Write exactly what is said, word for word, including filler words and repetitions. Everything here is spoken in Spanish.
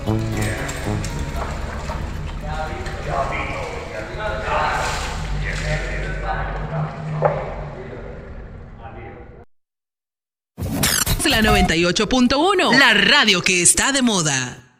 La noventa y ocho punto uno, la radio que está de moda.